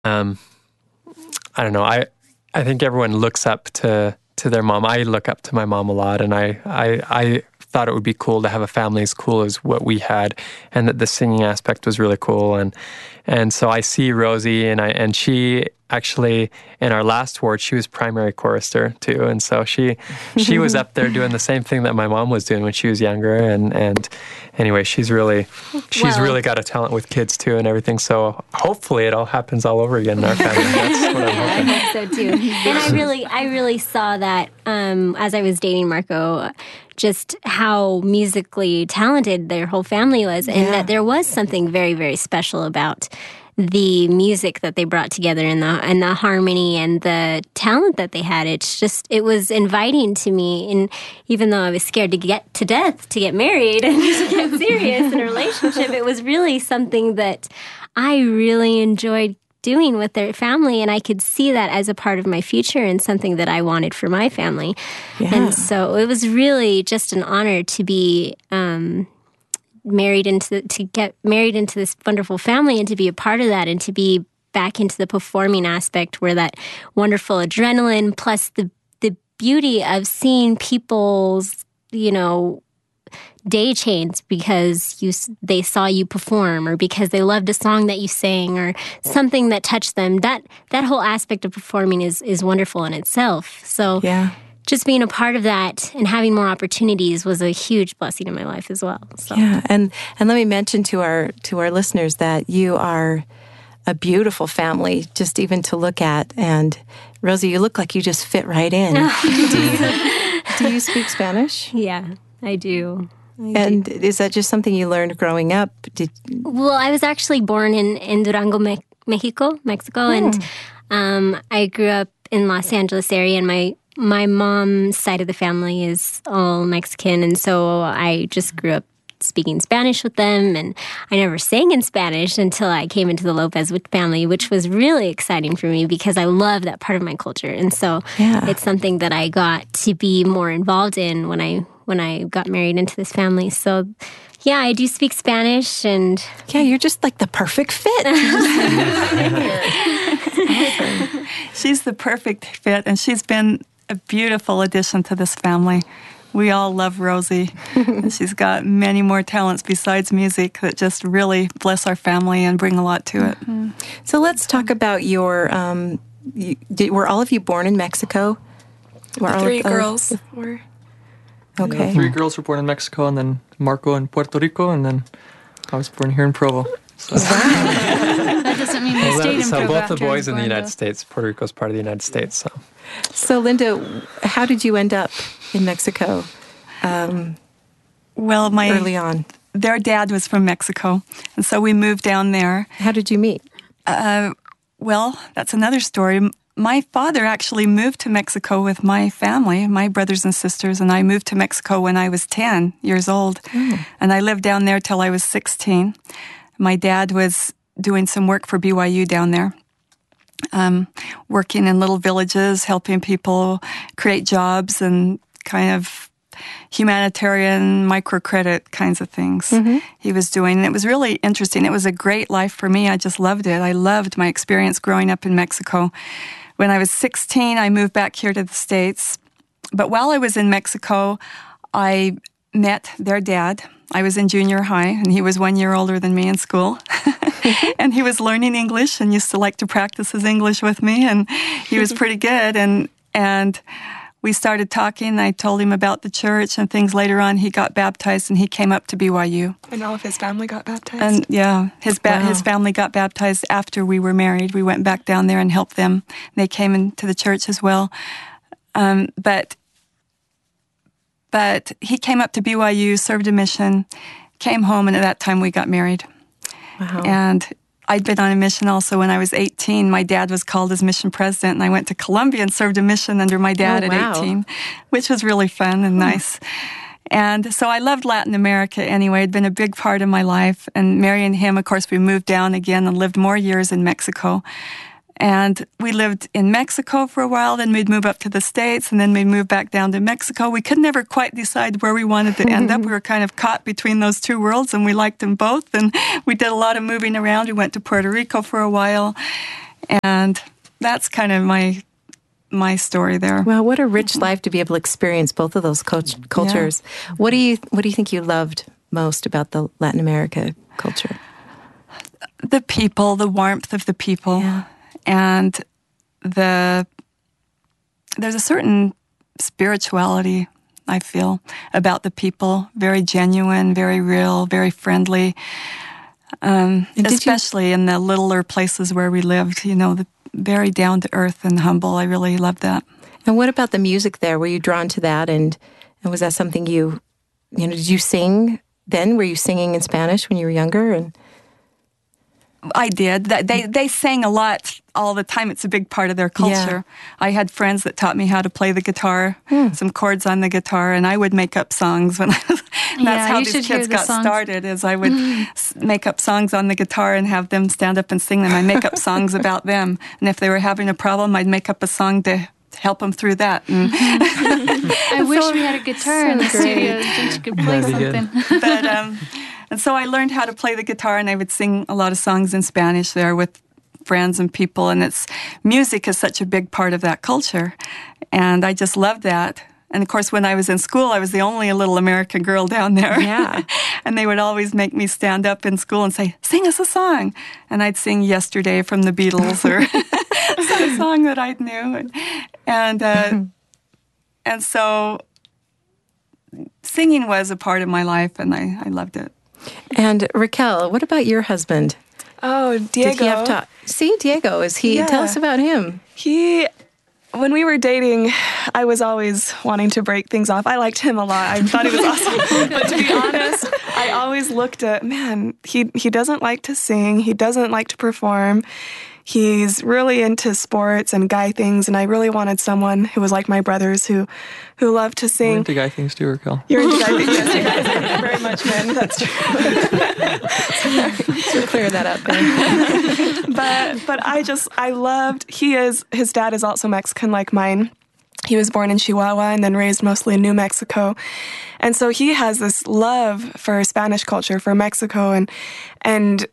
Um, I don't know. I think everyone looks up to their mom. I look up to my mom a lot, and I thought it would be cool to have a family as cool as what we had, and that the singing aspect was really cool. And so I see Rosie, and she actually, in our last ward, she was primary chorister too, and so she was up there doing the same thing that my mom was doing when she was younger. And anyway, she's really got a talent with kids too and everything. So hopefully it all happens all over again in our family. That's what I'm hoping. I hope so too. And I really saw that as I was dating Marco, just how musically talented their whole family was, and that there was something very, very special about the music that they brought together and the harmony and the talent that they had. It was inviting to me. And even though I was scared to get to death, to get married and to get serious in a relationship, it was really something that I really enjoyed doing with their family. And I could see that as a part of my future and something that I wanted for my family. Yeah. And so it was really just an honor to be get married into this wonderful family and to be a part of that and to be back into the performing aspect where that wonderful adrenaline plus the beauty of seeing people's, day change because they saw you perform or because they loved a song that you sang or something that touched them. That whole aspect of performing is wonderful in itself. So just being a part of that and having more opportunities was a huge blessing in my life as well. So. Yeah, and let me mention to our listeners that you are a beautiful family, just even to look at. And Rosie, you look like you just fit right in. Do you speak Spanish? Yeah, I do. And is that just something you learned growing up? Well, I was actually born in Durango, Mexico, and I grew up in Los Angeles area, and my mom's side of the family is all Mexican, and so I just grew up speaking Spanish with them, and I never sang in Spanish until I came into the Lopez family, which was really exciting for me because I love that part of my culture, and so it's something that I got to be more involved in when I got married into this family. So yeah, I do speak Spanish, and you're just like the perfect fit. She's the perfect fit, and she's been a beautiful addition to this family. We all love Rosie, and she's got many more talents besides music that just really bless our family and bring a lot to it. Mm-hmm. So let's talk about your, were all of you born in Mexico? The three girls were. Okay. The 3 girls were born in Mexico, and then Marco in Puerto Rico, and then I was born here in Provo. So. That doesn't mean you stayed in Provo. So both the boys in the United States. Puerto Rico's part of the United States. So Linda, how did you end up in Mexico? Early on, their dad was from Mexico, and so we moved down there. How did you meet? Well, that's another story. My father actually moved to Mexico with my family, my brothers and sisters, and I moved to Mexico when I was 10 years old. And I lived down there till I was 16. My dad was doing some work for BYU down there, working in little villages, helping people create jobs and kind of humanitarian microcredit kinds of things he was doing. And it was really interesting. It was a great life for me. I just loved it. I loved my experience growing up in Mexico. When I was 16, I moved back here to the States. But while I was in Mexico, I met their dad. I was in junior high, and he was 1 year older than me in school. And he was learning English and used to like to practice his English with me, and he was pretty good. And we started talking. I told him about the church and things. Later on, he got baptized, and he came up to BYU. And all of his family got baptized? And his family got baptized after we were married. We went back down there and helped them. They came into the church as well. But he came up to BYU, served a mission, came home, and at that time we got married. Wow. And I'd been on a mission also when I was 18. My dad was called as mission president, and I went to Colombia and served a mission under my dad at 18, which was really fun and nice. And so I loved Latin America anyway. It had been a big part of my life. And marrying him, of course, we moved down again and lived more years in Mexico. And we lived in Mexico for a while, then we'd move up to the States, and then we'd move back down to Mexico. We could never quite decide where we wanted to end up. We were kind of caught between those two worlds, and we liked them both. And we did a lot of moving around. We went to Puerto Rico for a while. And that's kind of my story there. Well, what a rich life to be able to experience both of those cultures. Yeah. What do you think you loved most about the Latin America culture? The people, the warmth of the people, and there's a certain spirituality, I feel, about the people. Very genuine, very real, very friendly. Especially in the littler places where we lived, very down to earth and humble. I really loved that. And what about the music there? Were you drawn to that? And was that something did you sing then? Were you singing in Spanish when you were younger? And I did. They sang a lot all the time. It's a big part of their culture. Yeah. I had friends that taught me how to play the guitar, some chords on the guitar, and I would make up songs when that's how these kids got started, is I would make up songs on the guitar and have them stand up and sing them. I'd make up songs about them. And if they were having a problem, I'd make up a song to help them through that. I wish we had a guitar in the studio so you could play something. But, and so I learned how to play the guitar, and I would sing a lot of songs in Spanish there with friends and people. And music is such a big part of that culture. And I just loved that. And of course, when I was in school, I was the only little American girl down there. Yeah. And they would always make me stand up in school and say, "Sing us a song." And I'd sing "Yesterday" from the Beatles or some song that I knew. And so singing was a part of my life, and I loved it. And Raquel, what about your husband? Oh, Diego. Did he have Diego, is he? Yeah. Tell us about him. When we were dating, I was always wanting to break things off. I liked him a lot. I thought he was awesome. But to be honest, I always looked at, he doesn't like to sing. He doesn't like to perform. He's really into sports and guy things, and I really wanted someone who was like my brothers who loved to sing. You're into guy things too, Raquel. You're into guy things. Yes, you guys are very much men. That's true. So clear that up then. But I loved, his dad is also Mexican like mine. He was born in Chihuahua and then raised mostly in New Mexico. And so he has this love for Spanish culture, for Mexico, and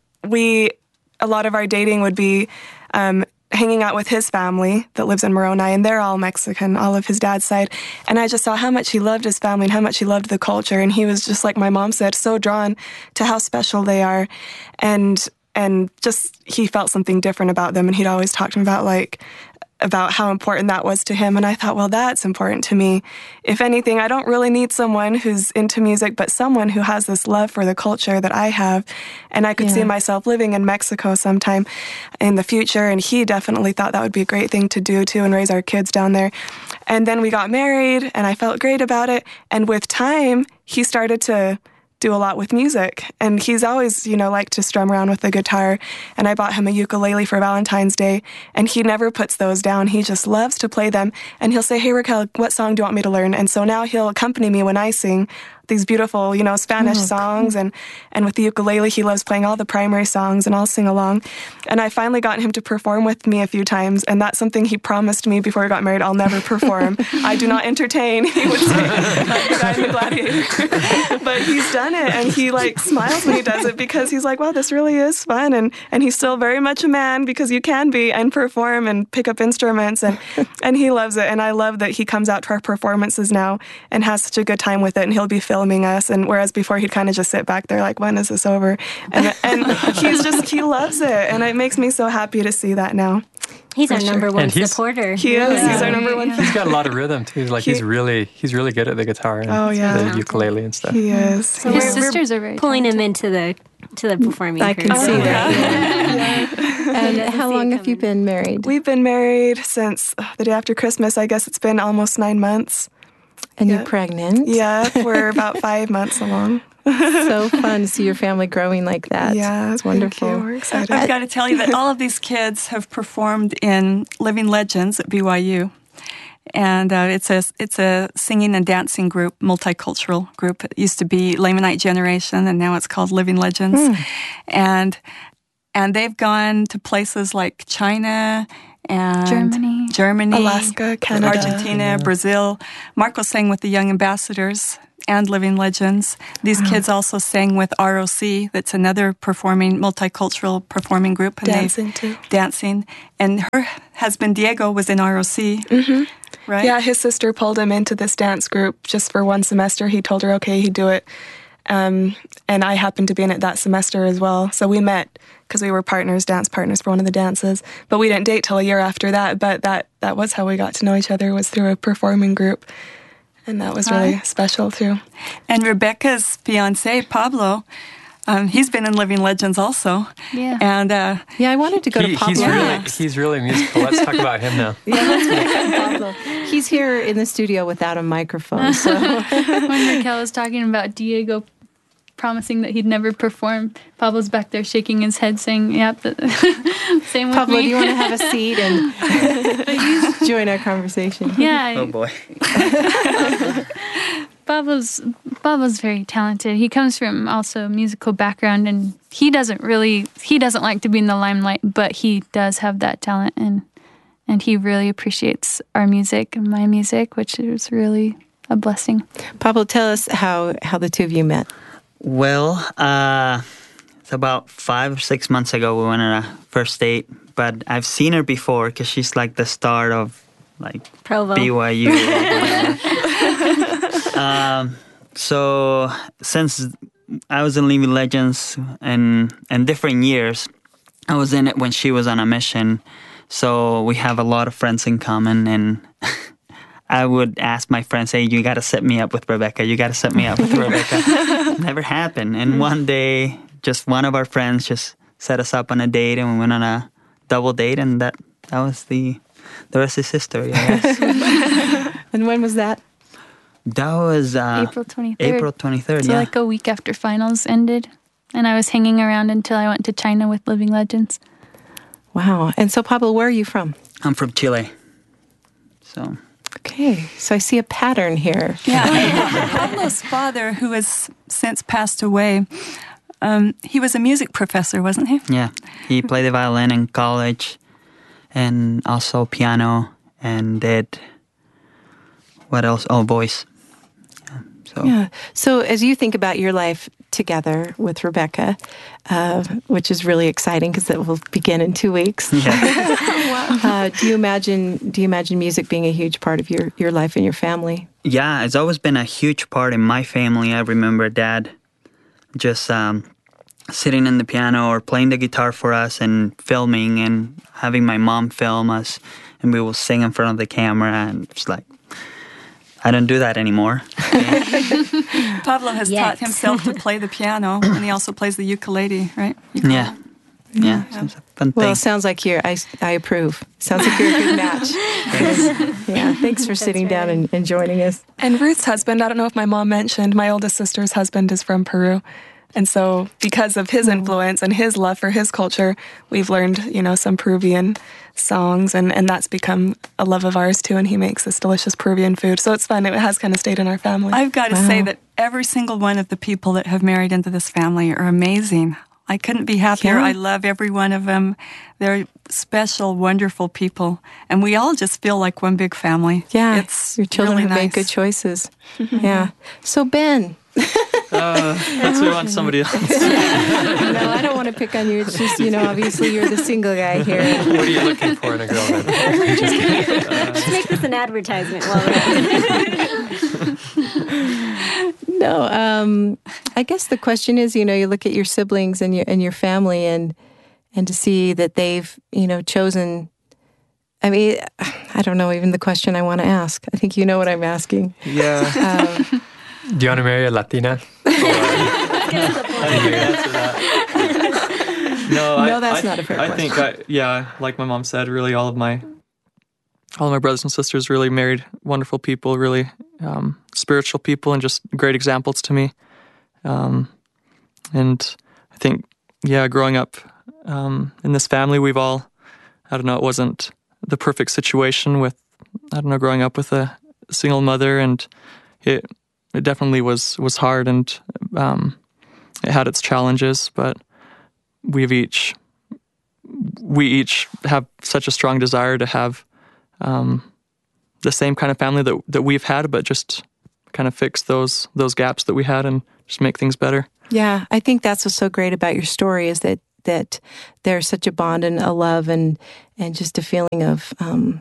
a lot of our dating would be hanging out with his family that lives in Moroni, and they're all Mexican, all of his dad's side. And I just saw how much he loved his family and how much he loved the culture. And he was just, like my mom said, so drawn to how special they are. And just he felt something different about them. And he'd always talk to me about how important that was to him. And I thought, well, that's important to me. If anything, I don't really need someone who's into music, but someone who has this love for the culture that I have. And I could see myself living in Mexico sometime in the future. And he definitely thought that would be a great thing to do too, and raise our kids down there. And then we got married, and I felt great about it. And with time, he started to do a lot with music. And he's always, liked to strum around with the guitar. And I bought him a ukulele for Valentine's Day, and he never puts those down. He just loves to play them. And he'll say, "Hey, Raquel, what song do you want me to learn?" And so now he'll accompany me when I sing these beautiful, Spanish songs. Cool. And with the ukulele, he loves playing all the primary songs, and I'll sing along. And I finally got him to perform with me a few times, and that's something he promised me before we got married. I'll never perform. I do not entertain, he would say, like the guy in The Gladiator. But he's done it, and he smiles when he does it, because he's like, wow, this really is fun. And he's still very much a man, because you can be and perform and pick up instruments, and he loves it. And I love that he comes out to our performances now and has such a good time with it, and he'll be filming us, and whereas before he'd kind of just sit back there like, when is this over? And he loves it, and it makes me so happy to see that now. He's our number one supporter. He is. He's our number one. He's got a lot of rhythm too. He's really good at the guitar and the ukulele and stuff. He is. So his sisters are very pulling him into the performing. I can see that. And how long have you been married? We've been married since the day after Christmas. I guess it's been almost 9 months. And you're pregnant? Yeah, we're about 5 months along. So fun to see your family growing like that. Yeah, it's wonderful. We're excited. I've got to tell you that all of these kids have performed in Living Legends at BYU. And it's a singing and dancing group, multicultural group. It used to be Lamanite Generation, and now it's called Living Legends. And they've gone to places like China and Germany, Alaska, Canada, Argentina, Brazil. Marco sang with the Young Ambassadors and Living Legends. These kids also sang with ROC, that's another multicultural performing group. And dancing too. Dancing. And her husband Diego was in ROC, right? Yeah, his sister pulled him into this dance group just for one semester. He told her, okay, he'd do it. And I happened to be in it that semester as well. So we met because we were dance partners for one of the dances. But we didn't date till a year after that. But that was how we got to know each other, was through a performing group. And that was really special too. And Rebecca's fiance, Pablo, he's been in Living Legends also. Yeah. And I wanted to go to Pablo. He's really musical. Let's talk about him now. Yeah, let's go to Pablo. He's here in the studio without a microphone. So when Raquel was talking about Diego promising that he'd never perform, Pablo's back there shaking his head saying, yep, same with Pablo, me. do you want to have a seat and join our conversation? Yeah. Oh boy. Pablo's very talented. He comes from also a musical background, and he doesn't like to be in the limelight, but he does have that talent, and he really appreciates our music and my music, which is really a blessing. Pablo, tell us how the two of you met. Well, it's about 5 or 6 months ago we went on a first date, but I've seen her before because she's like the star of like Provo. BYU. So since I was in Living Legends and different years, I was in it when she was on a mission. So we have a lot of friends in common, and I would ask my friends, hey, you got to set me up with Rebecca. You got to set me up with Rebecca. Never happened. And one day, just one of our friends just set us up on a date, and we went on a double date, and that was the rest is history, I guess. And when was that? That was April 23rd. April 23rd, So yeah. like a week after finals ended. And I was hanging around until I went to China with Living Legends. Wow. And so, Pablo, where are you from? I'm from Chile. So... Okay, so I see a pattern here. yeah, Pablo's father, who has since passed away, he was a music professor, wasn't he? Yeah, he played the violin in college and also piano and did, what else? Oh, voice. So as you think about your life together with Rebecca, which is really exciting because that will begin in 2 weeks. Yeah. Do you imagine music being a huge part of your life and your family? Yeah, it's always been a huge part in my family. I remember Dad just sitting in the piano or playing the guitar for us and filming, and having my mom film us, and we will sing in front of the camera, and it's like, I don't do that anymore. Pablo has taught himself to play the piano, and he also plays the ukulele, right? Yeah. It's a fun Well, thing. it sounds like I approve. Sounds like you're a good match. Yeah, thanks for sitting down and joining us. And Ruth's husband, I don't know if my mom mentioned, my oldest sister's husband is from Peru. And so because of his influence and his love for his culture, we've learned, some Peruvian songs, and that's become a love of ours too. And he makes this delicious Peruvian food. So it's fun. It has kind of stayed in our family. I've got to say that every single one of the people that have married into this family are amazing. I couldn't be happier. Yeah. I love every one of them. They're special, wonderful people. And we all just feel like one big family. Yeah, It's your children really have made nice. good choices. Yeah. So Ben. Let's move on to somebody else. No, I don't want to pick on you. It's just, obviously you're the single guy here. What are you looking for in a girl then? Just kidding. Let's make this an advertisement while we're at it. No, I guess the question is, you look at your siblings and your family, and to see that they've, chosen. I mean, I don't know even the question I want to ask. I think you know what I'm asking. Yeah. Do you want to marry a Latina? I think you can answer that. No, that's not a fair I think, like my mom said, really all of my brothers and sisters really married wonderful people, really spiritual people, and just great examples to me. And I think, growing up in this family, we've all, it wasn't the perfect situation with, growing up with a single mother, and it definitely was hard, and it had its challenges, but we each have such a strong desire to have the same kind of family that we've had, but just kind of fix those gaps that we had and just make things better. Yeah, I think that's what's so great about your story is that there's such a bond and a love and just a feeling of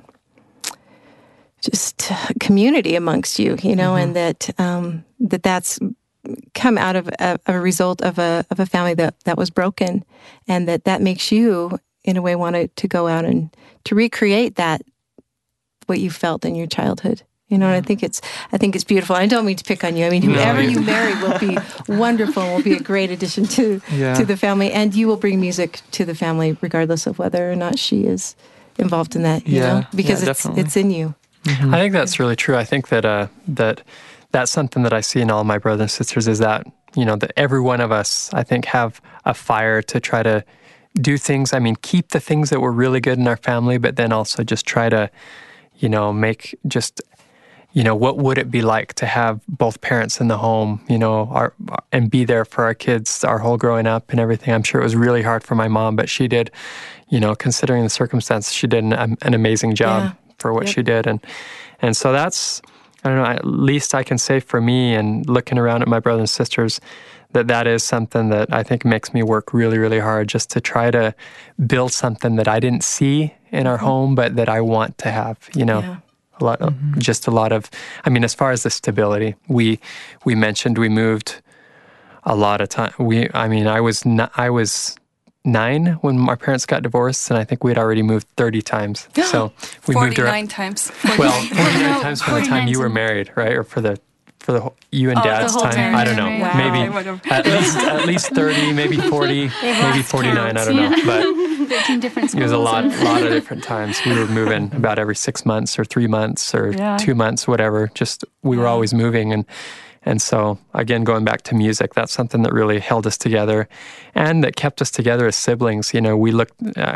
just community amongst you, and that's come out of a result of a family that was broken, and that makes you in a way want to go out and to recreate that what you felt in your childhood. And I think it's beautiful. I don't mean to pick on you. I mean, whoever you marry will be wonderful and will be a great addition to the family. And you will bring music to the family regardless of whether or not she is involved in that, because it's in you. Mm-hmm. I think that's really true. I think that that's something that I see in all my brothers and sisters is that, that every one of us, I think, have a fire to try to do things. I mean, keep the things that were really good in our family, but then also just try to, make just... what would it be like to have both parents in the home, and be there for our kids, our whole growing up and everything. I'm sure it was really hard for my mom, but she did, considering the circumstances, she did an amazing job for what she did. And so that's, I don't know, at least I can say for me and looking around at my brothers and sisters, that is something that I think makes me work really, really hard just to try to build something that I didn't see in our home, but that I want to have, A lot of, I mean, as far as the stability, we mentioned we moved a lot of time. I was 9 when my parents got divorced, and I think we had already moved 30 times. So we moved around 49 times. Well, 49 times from the time you were married, right? Or for the you and Dad's time. I don't know. Wow. Maybe at least 30, maybe 40, maybe 49. I don't know. But 13 different schools. It was a lot of different times. We were moving about every 6 months or 3 months or 2 months, whatever. Just we were always moving, and so again, going back to music, that's something that really held us together, and that kept us together as siblings. We look,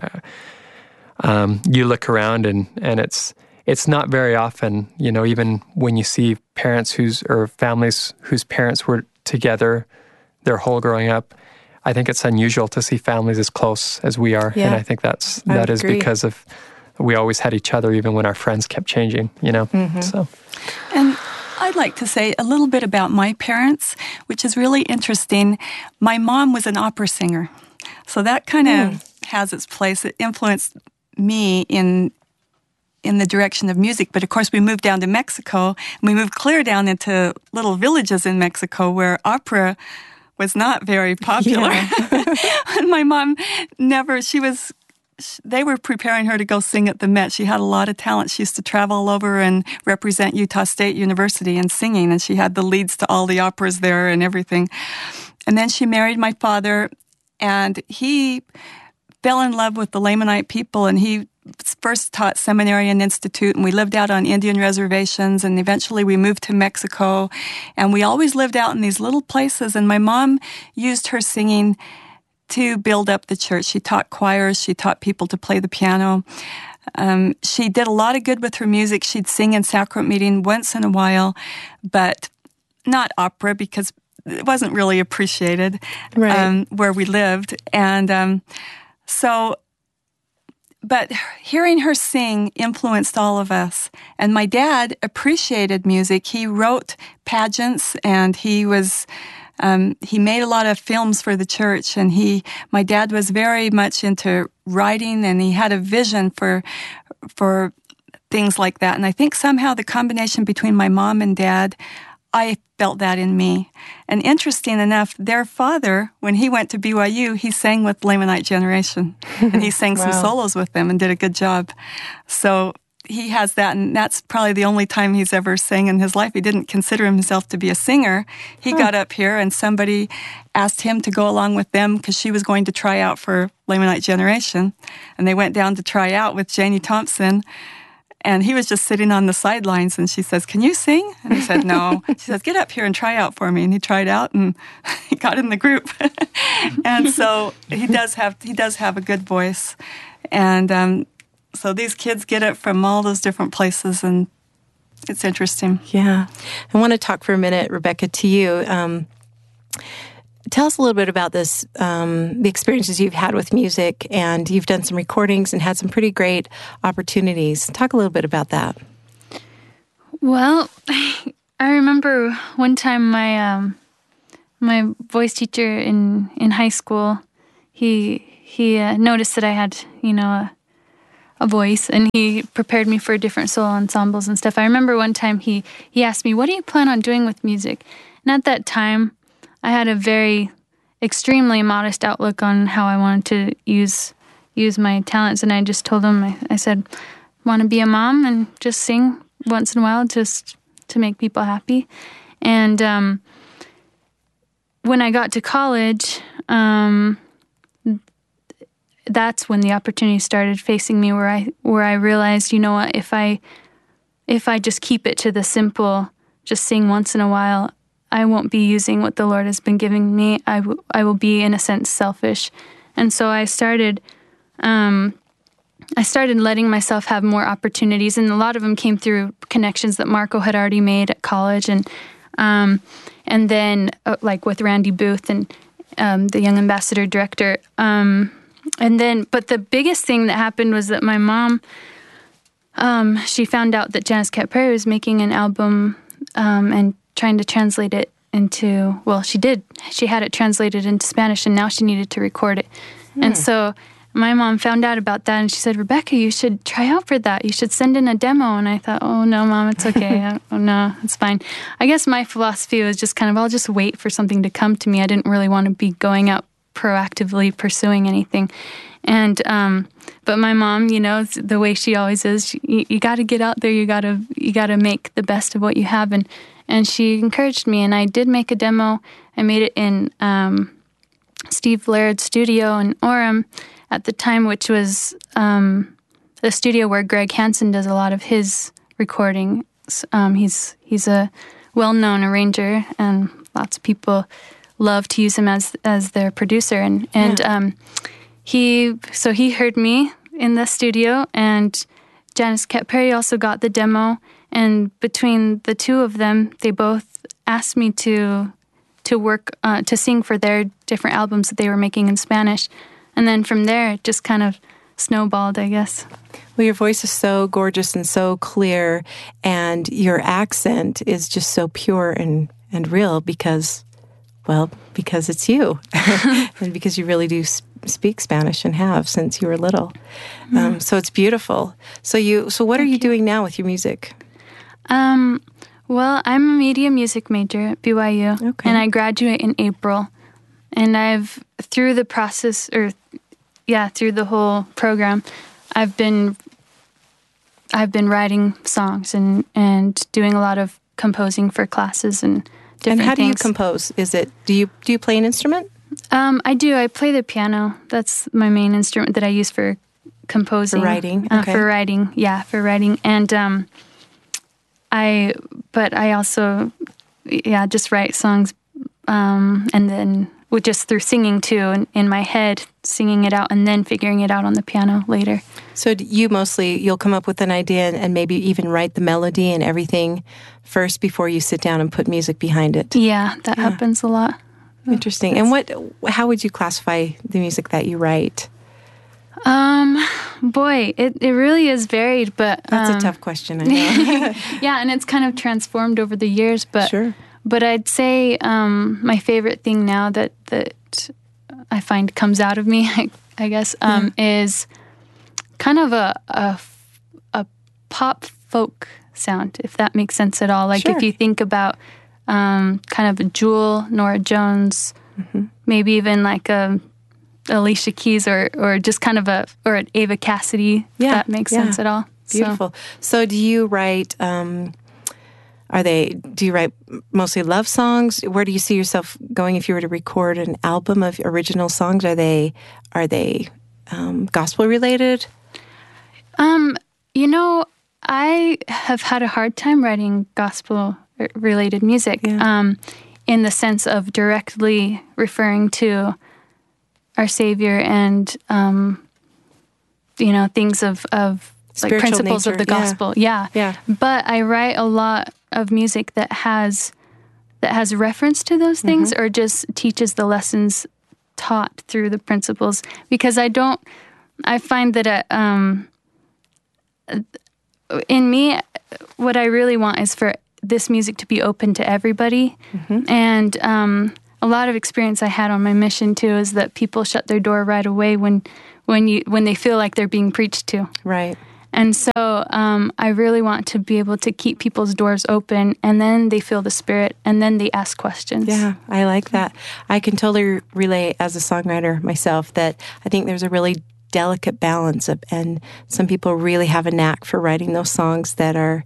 you look around, and it's not very often, even when you see parents or families whose parents were together their whole growing up. I think it's unusual to see families as close as we are. Yeah, and I think that is because of we always had each other even when our friends kept changing, So. And I'd like to say a little bit about my parents, which is really interesting. My mom was an opera singer. So that kind of has its place. It influenced me in the direction of music. But of course, we moved down to Mexico, and we moved clear down into little villages in Mexico where opera was not very popular. And my mom they were preparing her to go sing at the Met. She had a lot of talent. She used to travel all over and represent Utah State University in singing, and she had the leads to all the operas there and everything. And then she married my father, and he fell in love with the Lamanite people, and he first taught seminary and institute, and we lived out on Indian reservations, and eventually we moved to Mexico, and we always lived out in these little places, and my mom used her singing to build up the church. She taught choirs, she taught people to play the piano. She did a lot of good with her music. She'd sing in sacrament meeting once in a while, but not opera because it wasn't really appreciated where we lived. And but hearing her sing influenced all of us. And my dad appreciated music. He wrote pageants, and he made a lot of films for the church. And my dad was very much into writing, and he had a vision for things like that. And I think somehow the combination between my mom and dad, I felt that in me. And interesting enough, their father, when he went to BYU, he sang with Lamanite Generation. And he sang some solos with them and did a good job. So he has that, and that's probably the only time he's ever sang in his life. He didn't consider himself to be a singer. He got up here, and somebody asked him to go along with them because she was going to try out for Lamanite Generation. And they went down to try out with Janie Thompson. And he was just sitting on the sidelines, and she says, "Can you sing?" And he said, "No." She says, "Get up here and try out for me." And he tried out, and he got in the group. And so he does have a good voice. And so these kids get it from all those different places, and it's interesting. Yeah. I want to talk for a minute, Rebecca, to you. tell us a little bit about this, the experiences you've had with music, and you've done some recordings and had some pretty great opportunities. Talk a little bit about that. Well, I remember one time my voice teacher in high school, he noticed that I had, a voice, and he prepared me for different solo ensembles and stuff. I remember one time he asked me, "What do you plan on doing with music?" And at that time, I had a very extremely modest outlook on how I wanted to use my talents, and I just told him, I said, "I want to be a mom and just sing once in a while, just to make people happy." And when I got to college, that's when the opportunity started facing me, where I realized, you know what, if I just keep it to the simple, just sing once in a while, I won't be using what the Lord has been giving me. I will be, in a sense, selfish. And so I started letting myself have more opportunities, and a lot of them came through connections that Marco had already made at college, and then like with Randy Booth and the Young Ambassador director. But the biggest thing that happened was that my mom, she found out that Janice Cat Perry was making an album and trying to translate it into, well, she did. She had it translated into Spanish, and now she needed to record it. And so my mom found out about that, and she said, "Rebecca, you should try out for that. You should send in a demo." And I thought, "Oh, no, Mom, it's okay. Oh, no, it's fine." I guess my philosophy was just kind of, I'll just wait for something to come to me. I didn't really want to be going out proactively pursuing anything. And but my mom, the way she always is, you got to get out there. You got to make the best of what you have. And she encouraged me, and I did make a demo. I made it in Steve Laird's studio in Orem at the time, which was the studio where Greg Hansen does a lot of his recordings. He's a well-known arranger, and lots of people love to use him as their producer. And he heard me in the studio, and Janice Cat Perry also got the demo. And between the two of them, they both asked me to work to sing for their different albums that they were making in Spanish. And then from there, it just kind of snowballed, I guess. Well, your voice is so gorgeous and so clear, and your accent is just so pure and real because it's you. And because you really do speak Spanish and have since you were little. So it's beautiful. So what are you doing now with your music? Well, I'm a media music major at BYU, and I graduate in April. And through the process, through the whole program, I've been writing songs and doing a lot of composing for classes and different things. And how do you compose? Do you play an instrument? I do. I play the piano. That's my main instrument that I use for composing. For writing? For writing. And I also, just write songs, and then just through singing too, in my head, singing it out, and then figuring it out on the piano later. So you'll come up with an idea and maybe even write the melody and everything first before you sit down and put music behind it. Yeah, that happens a lot. Interesting. And how would you classify the music that you write? It really is varied, but that's a tough question, I know. Yeah, and it's kind of transformed over the years, but sure. But I'd say my favorite thing now that I find comes out of me, I guess, is kind of a pop folk sound, if that makes sense at all. Like, sure. If you think about kind of a Jewel, Nora Jones, maybe even like a Alicia Keys or just kind of or an Ava Cassidy, if that makes sense at all. Beautiful. So do you write, do you write mostly love songs? Where do you see yourself going if you were to record an album of original songs? Are they gospel related? I have had a hard time writing gospel related music, in the sense of directly referring to our Savior and, things of like principles nature. Of the gospel. Yeah. But I write a lot of music that has that has reference to those things or just teaches the lessons taught through the principles. Because I find that in me, what I really want is for this music to be open to everybody. And a lot of experience I had on my mission too is that people shut their door right away when they feel like they're being preached to. Right. And so I really want to be able to keep people's doors open, and then they feel the Spirit, and then they ask questions. Yeah, I like that. I can totally relate as a songwriter myself that I think there's a really delicate balance and some people really have a knack for writing those songs that are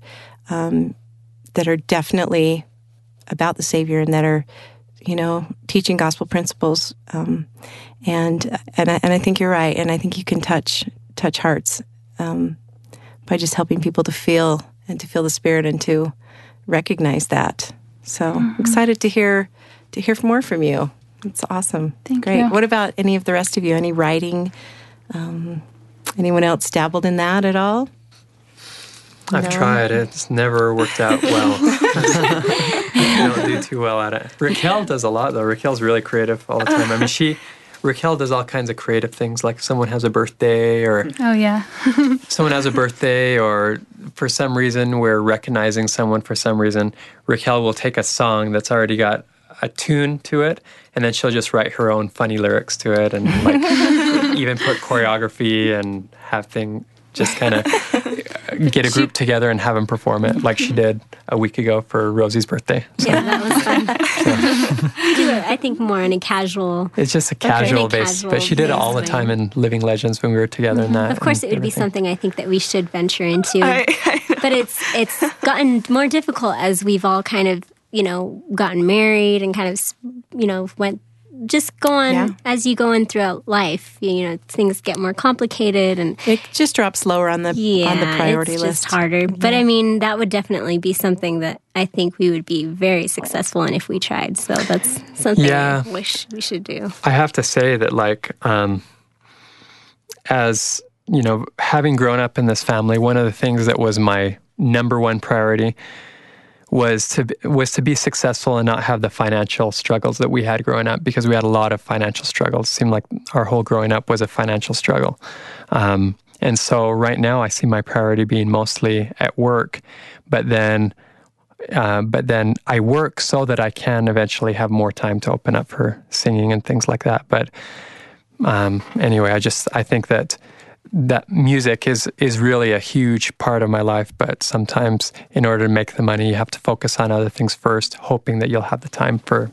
definitely about the Savior and that are, teaching gospel principles. And I think you're right, and I think you can touch hearts by just helping people to feel the Spirit and to recognize that. So I'm excited to hear more from you. It's awesome. Great. You. What about any of the rest of you? Any writing? Anyone else dabbled in that at all? I've tried. It's never worked out well. I don't do too well at it. Raquel does a lot, though. Raquel's really creative all the time. I mean, Raquel does all kinds of creative things, like if someone has a birthday or... Oh, yeah. someone has a birthday or for some reason we're recognizing someone for some reason, Raquel will take a song that's already got a tune to it, and then she'll just write her own funny lyrics to it and like even put choreography and have just kind of get a group together and have them perform it like she did a week ago for Rosie's birthday. So. Yeah, that was fun. We do it, I think, more on a casual... It's just a casual base, but she did it all the time in Living Legends when we were together in that. Of course, it would be something I think that we should venture into. But it's gotten more difficult as we've all kind of, gotten married and kind of, went... Just go on as you go in throughout life. Things get more complicated, and it just drops lower on the priority list. It's just harder. But I mean, that would definitely be something that I think we would be very successful in if we tried. So that's something I wish we should do. I have to say that, like, as having grown up in this family, one of the things that was my number one priority was to be successful and not have the financial struggles that we had growing up, because we had a lot of financial struggles. It seemed like our whole growing up was a financial struggle. And so right now I see my priority being mostly at work, but then I work so that I can eventually have more time to open up for singing and things like that. But anyway, I think that music is really a huge part of my life, but sometimes in order to make the money, you have to focus on other things first, hoping that you'll have the time for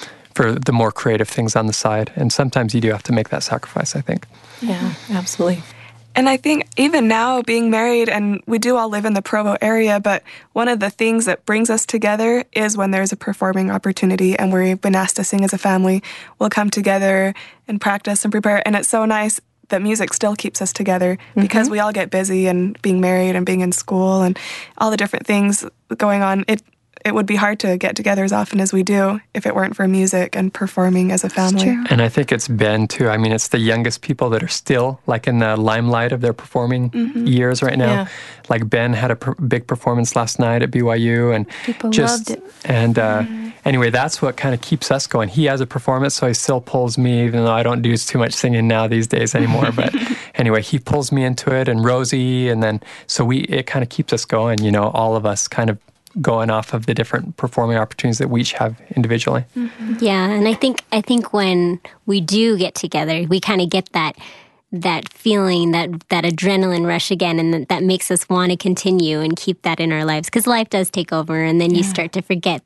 the more creative things on the side. And sometimes you do have to make that sacrifice, I think. Yeah, absolutely. And I think even now, being married, and we do all live in the Provo area, but one of the things that brings us together is when there's a performing opportunity and we've been asked to sing as a family, we'll come together and practice and prepare. And it's so nice that music still keeps us together, because we all get busy and being married and being in school and all the different things going on. It would be hard to get together as often as we do if it weren't for music and performing as a family. And I think it's Ben too. I mean, it's the youngest people that are still like in the limelight of their performing years right now. Yeah. Like Ben had a big performance last night at BYU, and people loved it. And anyway, that's what kind of keeps us going. He has a performance, so he still pulls me, even though I don't do too much singing now these days anymore. But anyway, he pulls me into it, and Rosie, and then so it kind of keeps us going. All of us kind of going off of the different performing opportunities that we each have individually. Yeah, and I think when we do get together, we kind of get that feeling, that adrenaline rush again, and that makes us want to continue and keep that in our lives, because life does take over, and then you start to forget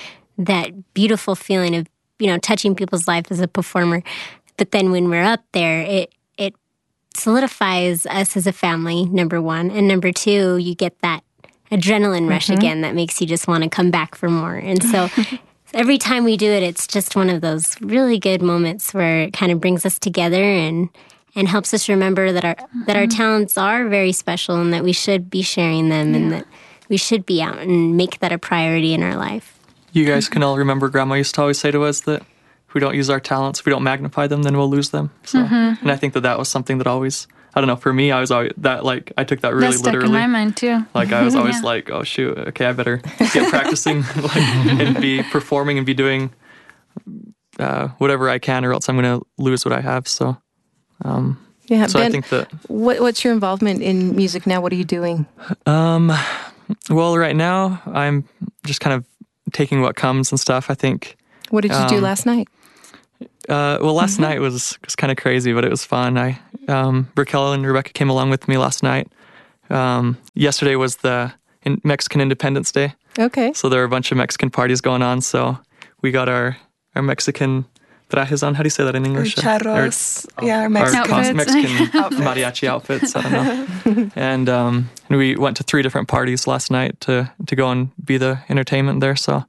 that beautiful feeling of touching people's life as a performer. But then when we're up there, it solidifies us as a family, number one, and number two, you get that adrenaline rush again that makes you just want to come back for more. And so every time we do it, it's just one of those really good moments where it kind of brings us together and helps us remember that our talents are very special, and that we should be sharing them, and that we should be out and make that a priority in our life. You guys can all remember Grandma used to always say to us that if we don't use our talents, if we don't magnify them, then we'll lose them. So, and I think that was something that always I don't know. For me, I was always that like I took that really That stuck literally. in my mind too. Like I was always Yeah. like, oh shoot, okay, I better get practicing like, and be performing and be doing whatever I can, or else I'm going to lose what I have. So, Yeah, so Ben, I think that. what's your involvement in music now? What are you doing? Well, right now I'm just kind of taking what comes and stuff. I think. What did you do last night? Well, last night was kind of crazy, but it was fun. Raquel and Rebecca came along with me last night. Yesterday was the Mexican Independence Day. Okay. So there were a bunch of Mexican parties going on. So we got our Mexican trajes on. How do you say that in English? Charros. Our Our Mexican. Mexican mariachi outfits. I don't know. And we went to 3 different parties last night to go and be the entertainment there. So,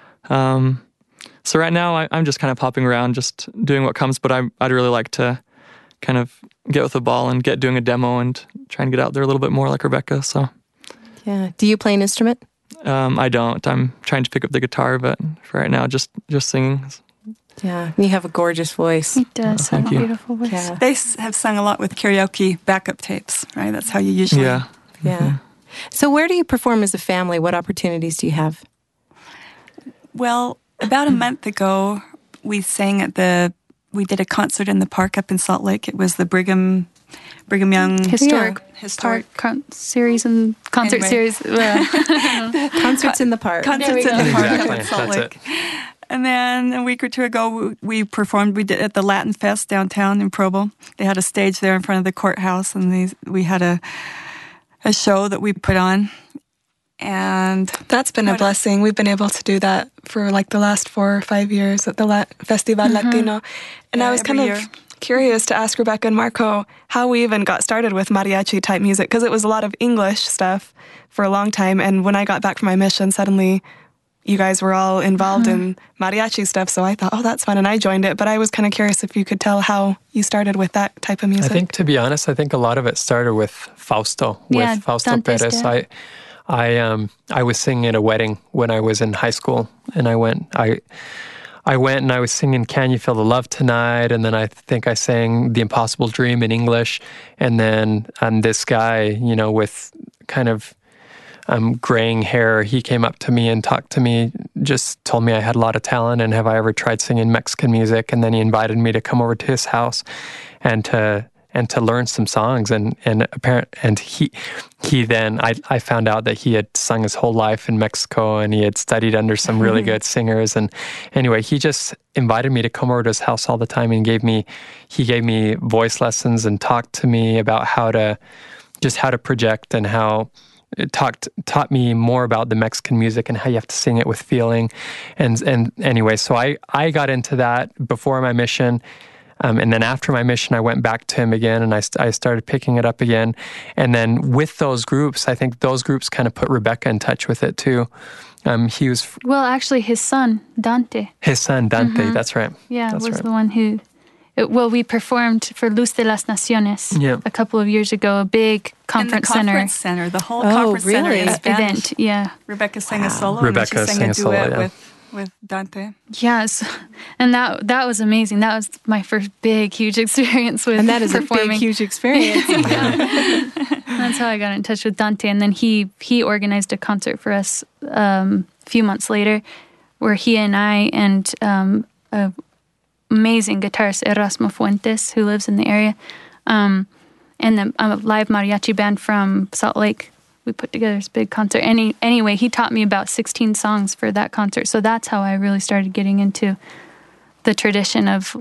so right now I'm just kind of popping around, just doing what comes. But I'd really like to kind of get with the ball and get doing a demo and try and get out there a little bit more like Rebecca. So, Yeah. Do you play an instrument? I don't. I'm trying to pick up the guitar, but for right now, just singing. Yeah. You have a gorgeous voice. He does have a you. beautiful voice. Yeah. They have sung a lot with karaoke backup tapes, right? That's how you usually. Yeah. Yeah. So where do you perform as a family? What opportunities do you have? Well, about a month ago, we did a concert in the park up in Salt Lake. It was the Brigham Young Historic Historic series and concert Anyway. series. Concerts in the park. Concerts in the park up Exactly. in Salt That's Lake. And then a week or 2 ago, we performed. We did at the Latin Fest downtown in Provo. They had a stage there in front of the courthouse, and we had a show that we put on. And That's been a blessing. We've been able to do that for like the last 4 or 5 years at the Festival Latino. And Yeah, I was kind every of year. curious to ask Rebecca and Marco how we even got started with mariachi type music, because it was a lot of English stuff for a long time. And when I got back from my mission, suddenly you guys were all involved in mariachi stuff. So I thought, oh, that's fun. And I joined it. But I was kind of curious if you could tell how you started with that type of music. I think, to be honest, a lot of it started with Fausto, Yeah, with Fausto Dante's Perez. dad. I was singing at a wedding when I was in high school, and I went and I was singing "Can You Feel the Love Tonight," and then I think I sang "The Impossible Dream" in English, and then this guy, with kind of graying hair, he came up to me and talked to me, just told me I had a lot of talent, and have I ever tried singing Mexican music? And then he invited me to come over to his house and to learn some songs, and he then I found out that he had sung his whole life in Mexico, and he had studied under some really good singers. And anyway, he just invited me to come over to his house all the time, and he gave me voice lessons and talked to me about how to project, and how it taught me more about the Mexican music and how you have to sing it with feeling. And anyway, so I got into that before my mission. And then after my mission, I went back to him again, and I started picking it up again. And then with those groups, I think those groups kind of put Rebecca in touch with it too. He was Well, actually, his son, Dante. his son, Dante. That's right. Yeah, That's was right. the one who... we performed for Luz de las Naciones a couple of years ago, a big conference in the conference center. The whole Oh, conference center really? in Spanish. event. Yeah. Rebecca sang a solo, Rebecca and then she sang sang a a solo, duet yeah. with Dante. Yes, and that was amazing. That was my first big, huge experience with And that is performing. a big, huge experience. That's how I got in touch with Dante, and then he organized a concert for us a few months later, where he and I and a amazing guitarist Erasmo Fuentes, who lives in the area, and a live mariachi band from Salt Lake. We put together this big concert. Anyway, he taught me about 16 songs for that concert. So that's how I really started getting into the tradition of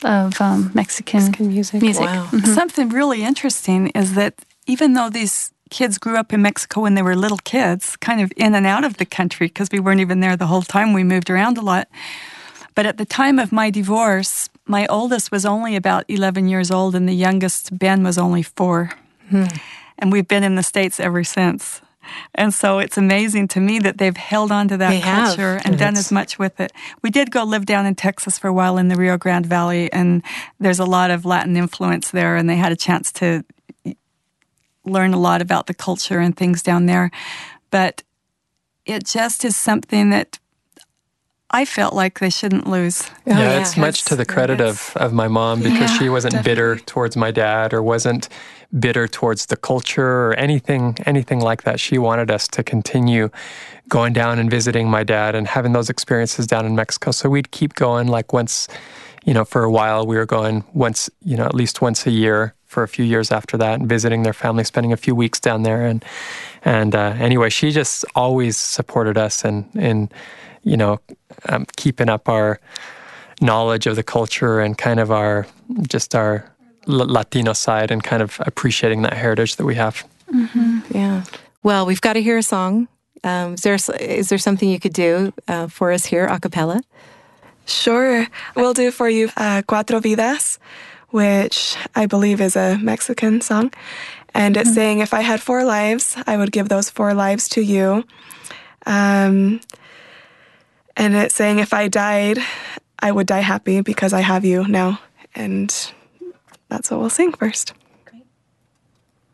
Mexican music. Wow. Something really interesting is that even though these kids grew up in Mexico when they were little kids, kind of in and out of the country, because we weren't even there the whole time, we moved around a lot. But at the time of my divorce, my oldest was only about 11 years old, and the youngest, Ben, was only 4. And we've been in the States ever since. And so it's amazing to me that they've held on to that culture and done as much with it. We did go live down in Texas for a while in the Rio Grande Valley, and there's a lot of Latin influence there, and they had a chance to learn a lot about the culture and things down there. But it just is something that I felt like they shouldn't lose. It's much to the credit of my mom, because she wasn't bitter towards my dad or wasn't bitter towards the culture or anything like that. She wanted us to continue going down and visiting my dad and having those experiences down in Mexico. So we'd keep going, like once, for a while we were going once, at least once a year for a few years after that, and visiting their family, spending a few weeks down there. And anyway, she just always supported us in keeping up our knowledge of the culture and kind of our Latino side, and kind of appreciating that heritage that we have. Mm-hmm. Yeah. Well, we've got to hear a song. Is there something you could do for us here, a cappella? Sure. We'll do for you Cuatro Vidas, which I believe is a Mexican song. And it's saying, if I had 4 lives, I would give those 4 lives to you. And it's saying, if I died, I would die happy because I have you now. And that's what we'll sing first.